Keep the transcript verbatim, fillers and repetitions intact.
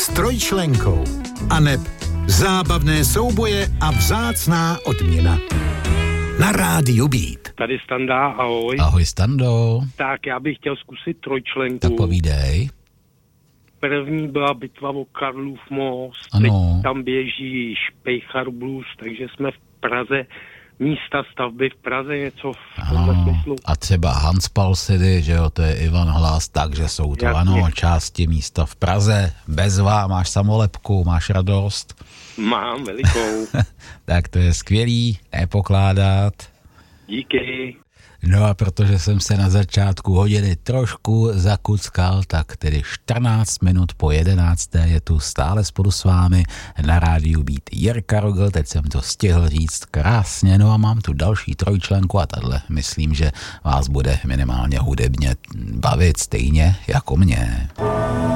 s trojčlenkou. Aneb zábavné souboje a vzácná odměna. Na rádiu Beat. Tady Standa, ahoj. Ahoj Stando. Tak já bych chtěl zkusit trojčlenku. Tak povídej. První byla bitva o Karlův most. Ano. Teď tam běží Špejchar Blues, takže jsme v Praze. Místa stavby v Praze, něco v tomhle smyslu. A třeba Hans Palsedy, že jo, to je Ivan Hlas, takže jsou to, Jasně. ano, části místa v Praze. Bezva, máš samolepku, máš radost. Mám velikou. Tak to je skvělý, nepokládat. Díky. No a protože jsem se na začátku hodiny trošku zakuckal, tak tedy čtrnáct minut po jedenácté je tu stále spolu s vámi na rádiu Beat Jirka Rogl, teď jsem to stihl říct krásně, no a mám tu další trojčlenku a tahle myslím, že vás bude minimálně hudebně bavit stejně jako mě.